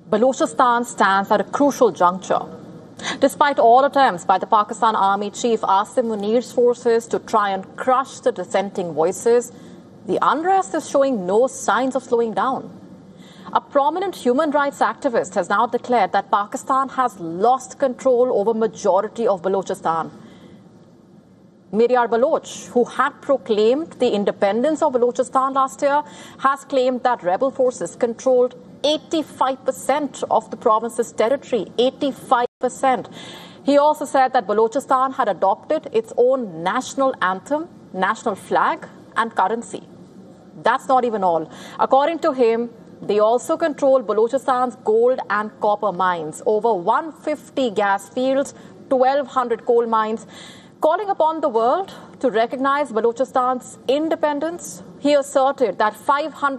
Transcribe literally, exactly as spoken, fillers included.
Balochistan stands at a crucial juncture. Despite all attempts by the Pakistan Army Chief Asim Munir's forces to try and crush the dissenting voices, the unrest is showing no signs of slowing down. A prominent human rights activist has now declared that Pakistan has lost control over majority of Balochistan. Miryar Baloch, who had proclaimed the independence of Balochistan last year, has claimed that rebel forces controlled eighty-five percent of the province's territory, eighty-five percent. He also said that Balochistan had adopted its own national anthem, national flag and currency. That's not even all. According to him, they also control Balochistan's gold and copper mines, over one hundred fifty gas fields, twelve hundred coal mines. Calling upon the world to recognize Balochistan's independence, he asserted that five hundred